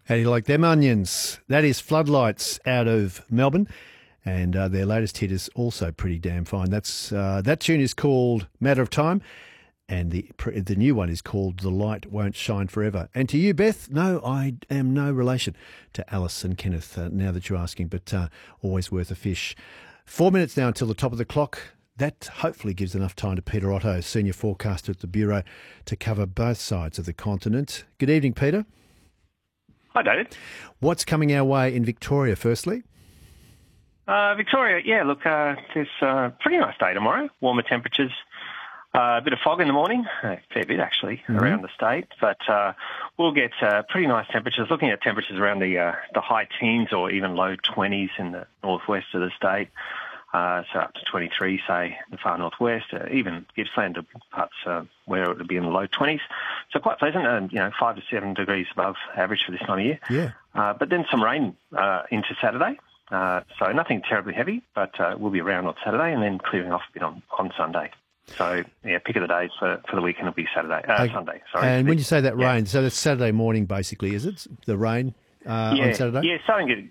How do you like them onions? That is Floodlights out of Melbourne, and their latest hit is also pretty damn fine. That tune is called Matter of Time, and the new one is called The Light Won't Shine Forever. And to you, Beth, no, I am no relation to Alice and Kenneth, now that you're asking, but always worth a fish. 4 minutes now until the top of the clock. That hopefully gives enough time to Peter Otto, Senior Forecaster at the Bureau, to cover both sides of the continent. Good evening, Peter. Hi, David. What's coming our way in Victoria, firstly? Victoria, yeah, look, there's a pretty nice day tomorrow. Warmer temperatures, a bit of fog in the morning, a fair bit actually, around the state. But we'll get pretty nice temperatures, looking at temperatures around the high teens or even low 20s in the northwest of the state. So up to 23, say, in the far northwest, even Gippsland parts where it would be in the low 20s. So quite pleasant, 5 to 7 degrees above average for this time of year. Yeah. But then some rain into Saturday. So nothing terribly heavy, but we'll be around on Saturday and then clearing off a bit on Sunday. So, yeah, pick of the days for the weekend will be Sunday. Sorry. And when you say that rain, so that's Saturday morning basically, is it? The rain on Saturday? Yeah, starting to